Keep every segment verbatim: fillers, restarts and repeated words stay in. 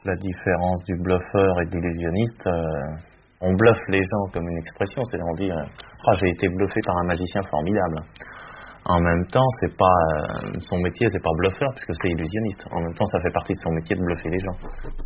La différence du bluffeur et de l'illusionniste, euh, on bluffe les gens comme une expression, c'est on dit euh, oh, j'ai été bluffé par un magicien formidable. En même temps, c'est pas euh, son métier, c'est pas bluffeur puisque c'est illusionniste. En même temps, ça fait partie de son métier de bluffer les gens.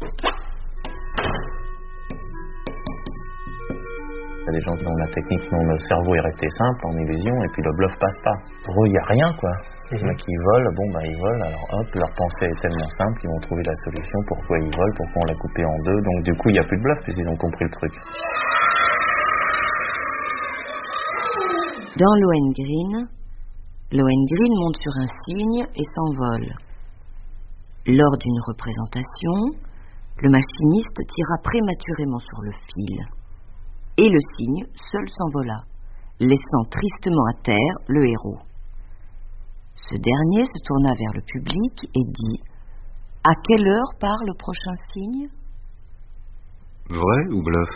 Il y a des gens qui ont la technique dont le cerveau est resté simple en illusion et puis le bluff passe pas. Pour eux, il n'y a rien quoi. Les mecs qui volent, bon bah ils volent, alors hop, leur pensée est tellement simple qu'ils vont trouver la solution pourquoi ils volent, pourquoi on l'a coupé en deux. Donc du coup, il n'y a plus de bluff puisqu'ils ont compris le truc. Dans Lohengrin, Lohengrin monte sur un cygne et s'envole. Lors d'une représentation, le machiniste tira prématurément sur le fil. Et le cygne seul s'envola, laissant tristement à terre le héros. Ce dernier se tourna vers le public et dit « À quelle heure part le prochain cygne ?» Vrai ou bluff?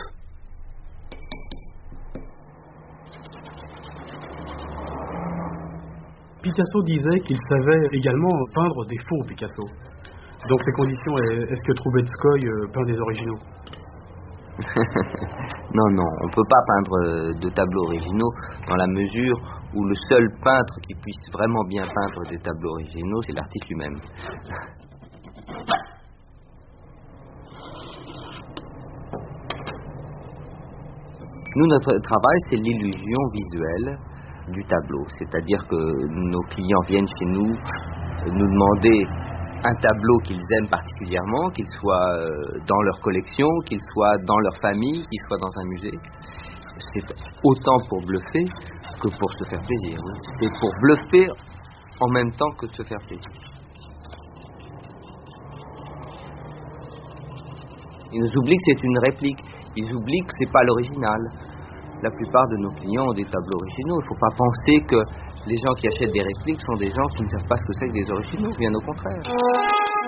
Picasso disait qu'il savait également peindre des faux Picasso. Dans ces conditions, est-ce que Troubetskoy peint des originaux? Non, non, on ne peut pas peindre de tableaux originaux dans la mesure où le seul peintre qui puisse vraiment bien peindre des tableaux originaux, c'est l'artiste lui-même. Nous, notre travail, c'est l'illusion visuelle du tableau. C'est-à-dire que nos clients viennent chez nous nous demander un tableau qu'ils aiment particulièrement, qu'il soit dans leur collection, qu'il soit dans leur famille, qu'il soit dans un musée. C'est autant pour bluffer que pour se faire plaisir. Oui. C'est pour bluffer en même temps que se faire plaisir. Ils nous oublient que c'est une réplique. Ils oublient que c'est pas l'original. La plupart de nos clients ont des tableaux originaux. Il ne faut pas penser que les gens qui achètent des répliques sont des gens qui ne savent pas ce que c'est que des originaux. Bien au contraire.